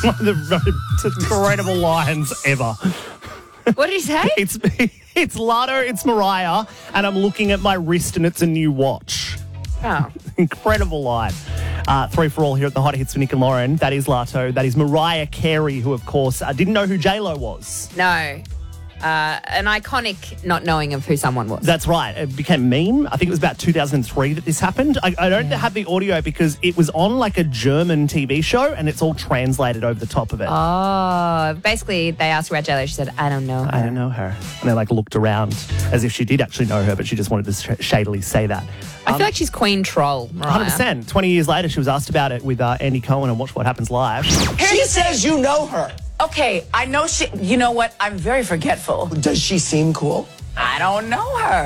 One of the most incredible lines ever. What did he say? It's Lotto, it's Mariah, and I'm looking at my wrist and it's a new watch. Oh. Incredible line. 3 for all here at the Hot Hits with Nick and Lauren. That is Lotto. That is Mariah Carey, who, of course, didn't know who J-Lo was. No. An iconic not knowing of who someone was. That's right. It became a meme. I think it was about 2003 that this happened. I don't have the audio because it was on like a German TV show and it's all translated over the top of it. Oh, basically they asked her about J-Lo. She said, I don't know her. I don't know her. And they like looked around as if she did actually know her, but she just wanted to shadily say that. I feel like she's Queen Troll, Mariah. 100%. 20 years later, she was asked about it with Andy Cohen and Watch What Happens Live. She says you know her. Okay, I know she... You know what? I'm very forgetful. Does she seem cool? I don't know her.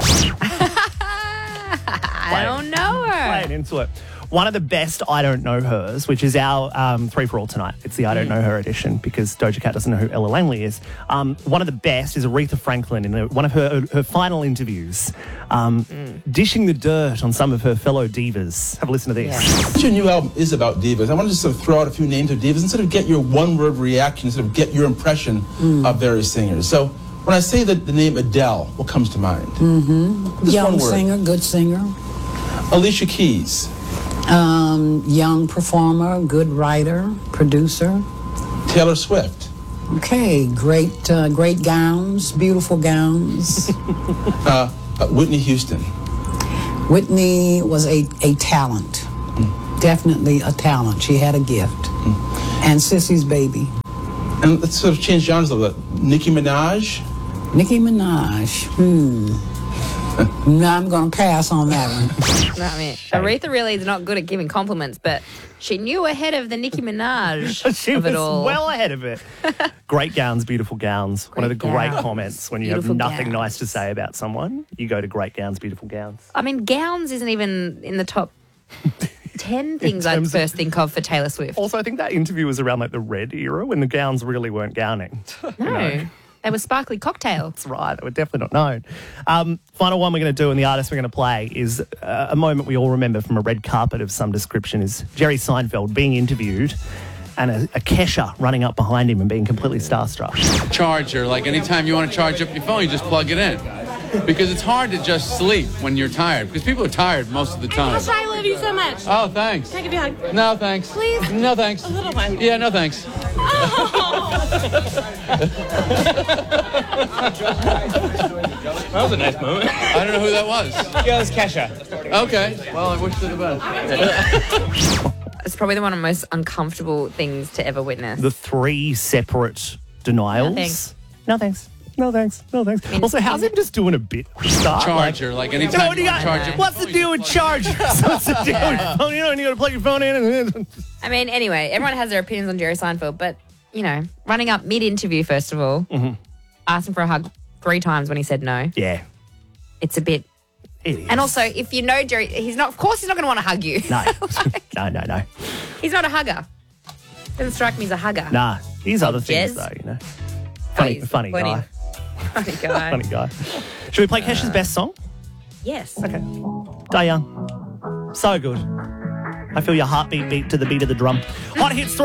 I don't know her. Playing into it. One of the best I Don't Know Hers, which is our 3 for all tonight. It's the I Don't Know Her edition because Doja Cat doesn't know who Ella Langley is. One of the best is Aretha Franklin in one of her final interviews, dishing the dirt on some of her fellow divas. Have a listen to this. Yeah. Your new album is about divas. I want to just sort of throw out a few names of divas and sort of get your one-word reaction, sort of get your impression of various singers. So when I say the name Adele, what comes to mind? Just Young one word. singer, good singer. Alicia Keys. Young performer, good writer, producer. Taylor Swift. Okay, great gowns, beautiful gowns. Whitney Houston. Whitney was a talent, definitely a talent. She had a gift. And Sissy's baby. And let's sort of change genres a little bit. Nicki Minaj. Nicki Minaj. No, I'm going to pass on that one. I mean, Aretha really is not good at giving compliments, but she knew ahead of the Nicki Minaj She of was it all. well ahead of it. Great gowns, beautiful gowns. One of the great gowns. comments when you Beautiful have nothing gowns. nice to say about someone, you go to great gowns, beautiful gowns. I mean, gowns isn't even in the top 10 things I'd terms of- first think of for Taylor Swift. Also, I think that interview was around like the Red era when the gowns really weren't gowning. No. They were sparkly cocktails. That's right. They were definitely not known. Final one we're going to do and the artist we're going to play is a moment we all remember from a red carpet of some description is Jerry Seinfeld being interviewed and a Kesha running up behind him and being completely starstruck. Charger, like anytime you want to charge up your phone, you just plug it in. Because it's hard to just sleep when you're tired. Because people are tired most of the time. I love you so much. Oh, thanks. Can I give you a hug? No, thanks. Please? No, thanks. A little one. Yeah, no, thanks. That was a nice moment. I don't know who that was. Yeah, it was Kesha. Okay. Well, I wish her the best. It's probably one of the most uncomfortable things to ever witness. The 3 separate denials. No thanks. No thanks. No thanks. No thanks. Also, how's him just doing a bit at the start? Charger, like anytime what do you you want got? to charge your What's the deal with charger? What's the deal with your phone? You know, you got to plug your phone in. I mean, anyway, everyone has their opinions on Jerry Seinfeld, but, you know, running up mid-interview, first of all, asking for a hug 3 times when he said no. Yeah. It's a bit... It is. And also, if you know Jerry, of course he's not going to want to hug you. No. No. He's not a hugger. Doesn't strike me as a hugger. Nah. He's other things, Jez? though, you know. He's Funny funny. guy. Funny guy. Funny guy. Should we play Kesha's best song? Yes. Okay. Die Young. So good. I feel your heartbeat beat to the beat of the drum. Hot Hits 3.